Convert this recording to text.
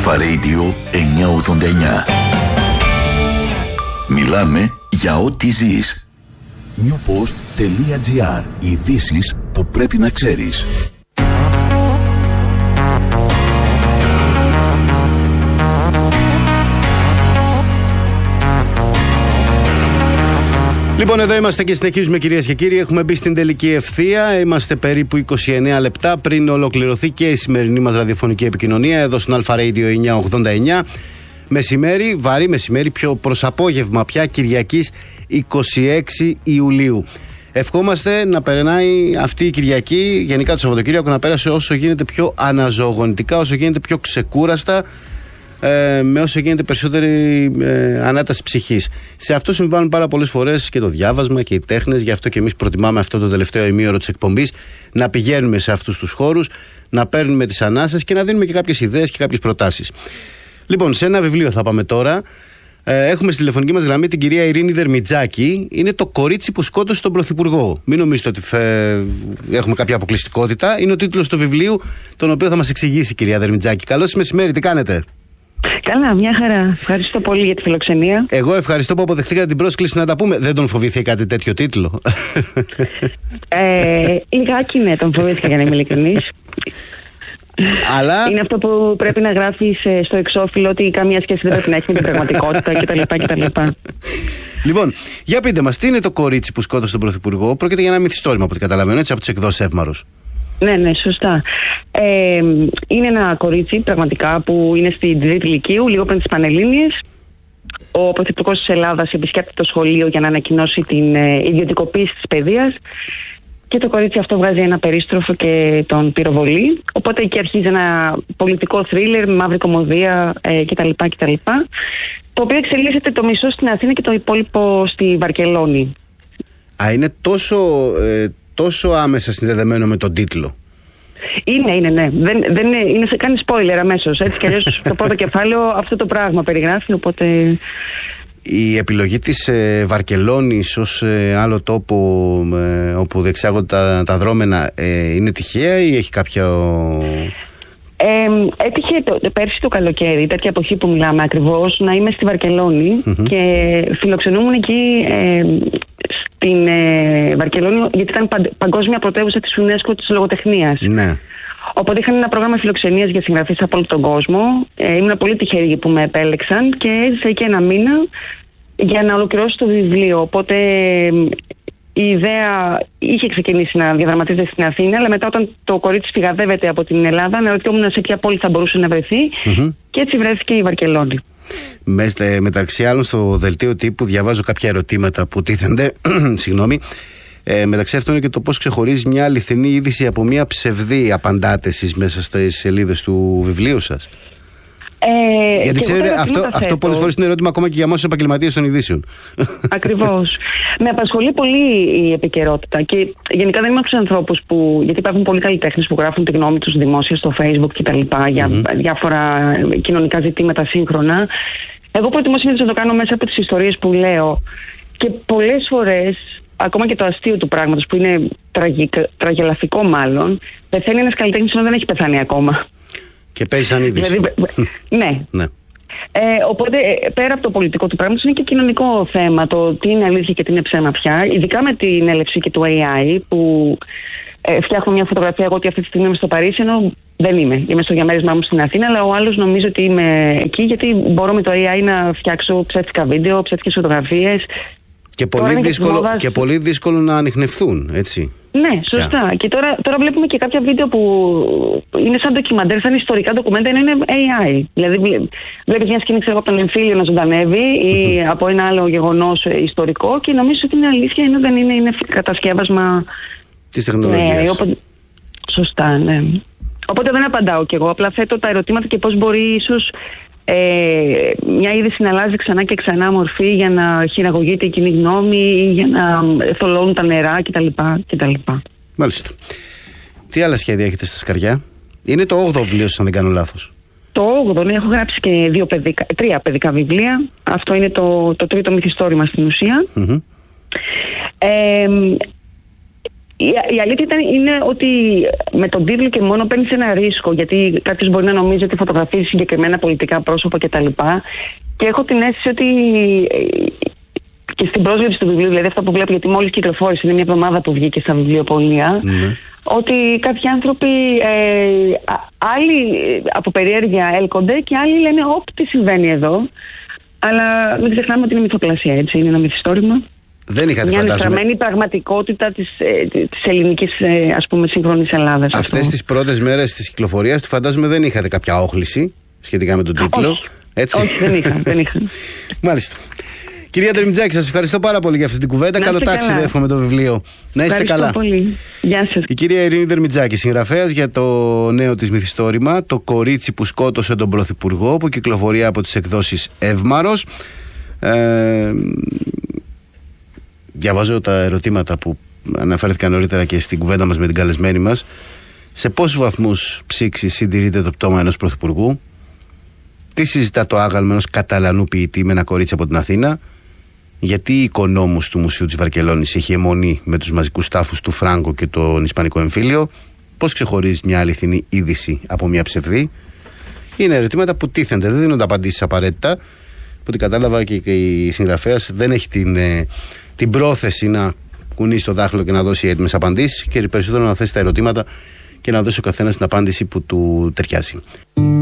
Αλφα Radio 989. Μιλάμε για ό,τι ζεις. newpost.gr. Ειδήσεις που πρέπει να ξέρεις. Λοιπόν, εδώ είμαστε και συνεχίζουμε, κυρίες και κύριοι. Έχουμε μπει στην τελική ευθεία. Είμαστε περίπου 29 λεπτά πριν ολοκληρωθεί και η σημερινή μας ραδιοφωνική επικοινωνία εδώ στην Αλφα Radio 989. Μεσημέρι, βαρύ μεσημέρι, πιο προς απόγευμα πια, Κυριακής 26 Ιουλίου. Ευχόμαστε να περνάει αυτή η Κυριακή, γενικά το Σαββατοκύριακο, να πέρασε όσο γίνεται πιο αναζωογονητικά, όσο γίνεται πιο ξεκούραστα, με όσο γίνεται περισσότερη ανάταση ψυχής. Σε αυτό συμβάλλουν πάρα πολλές φορές και το διάβασμα και οι τέχνες. Γι' αυτό και εμείς προτιμάμε αυτό το τελευταίο ημίωρο της εκπομπής να πηγαίνουμε σε αυτούς τους χώρους, να παίρνουμε τις ανάσες και να δίνουμε και κάποιες ιδέες και κάποιες προτάσεις. Λοιπόν, σε ένα βιβλίο θα πάμε τώρα. Έχουμε στη τηλεφωνική μας γραμμή την κυρία Ειρήνη Δερμιτζάκη. Είναι το κορίτσι που σκότωσε τον Πρωθυπουργό. Μην νομίζετε ότι έχουμε κάποια αποκλειστικότητα. Είναι ο τίτλος του βιβλίου, τον οποίο θα μας εξηγήσει η κυρία Δερμιτζάκη. Καλώς μεσημέρι, τι κάνετε? Καλά, μια χαρά. Ευχαριστώ πολύ για τη φιλοξενία. Εγώ ευχαριστώ που αποδεχτήκατε την πρόσκληση να τα πούμε. Δεν τον φοβήθηκε κάτι τέτοιο τίτλο? Λιγάκι ναι, τον φοβήθηκα, για να είμαι ειλικρινής. Αλλά... είναι αυτό που πρέπει να γράφεις στο εξώφυλλο, ότι καμία σχέση δεν πρέπει να έχει με την πραγματικότητα κτλ. Λοιπόν, για πείτε μας, τι είναι το κορίτσι που σκότωσε τον Πρωθυπουργό? Πρόκειται για ένα μυθιστόρημα, από ό,τι καταλαβαίνω, έτσι, από τις εκδόσεις Εύμαρος. Ναι, σωστά. Είναι ένα κορίτσι πραγματικά που είναι στην τρίτη λυκείου, λίγο πριν τις Πανελλήνιες. Ο Πρωθυπουργός της Ελλάδας επισκέπτεται το σχολείο για να ανακοινώσει την ιδιωτικοποίηση της παιδείας. Και το κορίτσι αυτό βγάζει ένα περίστροφο και τον πυροβολεί. Οπότε εκεί αρχίζει ένα πολιτικό θρίλερ με μαύρη κωμωδία κτλ. Το οποίο εξελίσσεται το μισό στην Αθήνα και το υπόλοιπο στη Βαρκελόνη. Είναι τόσο άμεσα συνδεδεμένο με τον τίτλο. Είναι, ναι. Δεν είναι, κάνει spoiler αμέσως. Έτσι κι αλλιώς το πρώτο κεφάλαιο αυτό το πράγμα περιγράφει, οπότε... Η επιλογή της Βαρκελόνης ως άλλο τόπο όπου διεξάγονται τα δρόμενα είναι τυχαία ή έχει κάποιο... Έτυχε πέρσι το καλοκαίρι, τέτοια εποχή που μιλάμε ακριβώς, να είμαι στη Βαρκελόνη και φιλοξενούμουν εκεί στην Βαρκελόνη, γιατί ήταν παγκόσμια πρωτεύουσα της UNESCO της λογοτεχνίας. Ναι. Οπότε είχαν ένα πρόγραμμα φιλοξενίας για συγγραφείς από όλο τον κόσμο. Ήμουν πολύ τυχερή που με επέλεξαν και έζησα εκεί ένα μήνα για να ολοκληρώσω το βιβλίο. Οπότε η ιδέα είχε ξεκινήσει να διαδραματίζεται στην Αθήνα, αλλά μετά, όταν το κορίτσι φυγαδεύεται από την Ελλάδα, αναρωτιόμουν σε ποια πόλη θα μπορούσε να βρεθεί, και έτσι βρέθηκε η Βαρκελόνη. Μεταξύ άλλων, στο δελτίο τύπου διαβάζω κάποια ερωτήματα που τίθενται. Συγγνώμη. Μεταξύ αυτών είναι και το πώς ξεχωρίζει μια αληθινή είδηση από μια ψευδή. Απαντάτε εσείς μέσα στις σελίδες του βιβλίου σας? Γιατί ξέρετε, αυτό πολλές φορές είναι ερώτημα ακόμα και για εμάς τους επαγγελματίες των ειδήσεων. Ακριβώς. Με απασχολεί πολύ η επικαιρότητα και γενικά δεν είμαι από τους ανθρώπους που. Γιατί υπάρχουν πολλοί καλλιτέχνες που γράφουν τη γνώμη τους δημόσια στο Facebook κτλ. Για διάφορα κοινωνικά ζητήματα σύγχρονα. Εγώ προτιμώ συνήθως να το κάνω μέσα από τις ιστορίες που λέω. Και πολλές φορές, ακόμα και το αστείο του πράγματος, που είναι τραγελαφικό μάλλον, πεθαίνει ένας καλλιτέχνης ενώ δεν έχει πεθάνει ακόμα. Και παίζει σαν είδηση. Ναι. Οπότε, πέρα από το πολιτικό του πράγματος, είναι και κοινωνικό θέμα το τι είναι αλήθεια και τι είναι ψέμα πια. Ειδικά με την έλευση και του AI, που φτιάχνω μια φωτογραφία εγώ ότι αυτή τη στιγμή είμαι στο Παρίσι, ενώ δεν είμαι. Είμαι στο διαμέρισμά μου στην Αθήνα, αλλά ο άλλος νομίζει ότι είμαι εκεί, γιατί μπορώ με το AI να φτιάξω ψεύτικα βίντεο, ψεύτικες φωτογραφίες. Και πολύ δύσκολο να ανιχνευθούν, έτσι. Ναι, σωστά. Και τώρα βλέπουμε και κάποια βίντεο που είναι σαν ντοκιμαντέρ, σαν ιστορικά ντοκουμέντα, ενώ είναι AI. Δηλαδή, βλέπεις μια σκηνή, ξέρω, από τον εμφύλιο να ζωντανεύει ή από ένα άλλο γεγονός ιστορικό και νομίζεις ότι είναι αλήθεια, ενώ δεν είναι, είναι κατασκεύασμα της τεχνολογίας. Ναι, σωστά, ναι. Οπότε δεν απαντάω κι εγώ. Απλά θέτω τα ερωτήματα και πώς μπορεί ίσως μια είδηση να αλλάζει ξανά και ξανά μορφή για να χειραγωγείται η κοινή γνώμη ή για να θολώνουν τα νερά κτλ. Μάλιστα. Τι άλλα σχέδια έχετε στα σκαριά? Είναι το 8ο βιβλίο σας, αν δεν κάνω λάθος? Το 8ο, ναι, έχω γράψει και 3 παιδικά βιβλία. Αυτό είναι το τρίτο μυθιστόρημα στην ουσία. Η αλήθεια είναι ότι με τον τίτλο και μόνο παίρνει ένα ρίσκο, γιατί κάποιος μπορεί να νομίζει ότι φωτογραφίζει συγκεκριμένα πολιτικά πρόσωπα κτλ. Και έχω την αίσθηση ότι και στην πρόσληψη του βιβλίου, δηλαδή αυτό που βλέπω, γιατί μόλις κυκλοφόρησε, είναι μια εβδομάδα που βγήκε στα βιβλιοπωλεία, ότι κάποιοι άνθρωποι, άλλοι από περιέργεια έλκονται και άλλοι λένε τι συμβαίνει εδώ. Αλλά μην ξεχνάμε ότι είναι μυθοπλασία, έτσι, είναι ένα μυθιστόρημα. Δεν είχατε μια φαντάζομαι πραγματικότητα της ελληνικής, ας πούμε, σύγχρονης Ελλάδας. Αυτές τις πρώτες μέρες της κυκλοφορίας του φαντάζομαι δεν είχατε κάποια όχληση σχετικά με τον τίτλο. Όχι, έτσι? Όχι δεν είχα. Μάλιστα. Κυρία Ντερμιτζάκη, σας ευχαριστώ πάρα πολύ για αυτή την κουβέντα. Καλό ταξίδι, εύχομαι το βιβλίο. Να είστε καλά. Πολύ. Γεια σας. Η κυρία Ειρήνη Ντερμιτζάκη, συγγραφέας για το νέο της μυθιστόρημα «Το κορίτσι που σκότωσε τον Πρωθυπουργό», που κυκλοφορεί από τις εκδόσεις Εύμαρος. Διαβάζω τα ερωτήματα που αναφέρθηκαν νωρίτερα και στην κουβέντα μας με την καλεσμένη μας. Σε πόσους βαθμούς ψήξης συντηρείται το πτώμα ενός πρωθυπουργού? Τι συζητά το άγαλμα ενός Καταλανού ποιητή με ένα κορίτσι από την Αθήνα? Γιατί η οικονόμους του Μουσείου της Βαρκελόνης έχει αιμονή με τους μαζικούς τάφους του Φράγκο και τον Ισπανικό εμφύλιο? Πώς ξεχωρίζει μια αληθινή είδηση από μια ψευδή? Είναι ερωτήματα που τίθενται, δεν δίνονται απαντήσεις απαραίτητα. Από ό,τι κατάλαβα και η συγγραφέας δεν έχει την πρόθεση να κουνήσει το δάχτυλο και να δώσει έτοιμες απαντήσεις, και περισσότερο να θέσει τα ερωτήματα και να δώσει ο καθένας την απάντηση που του ταιριάζει.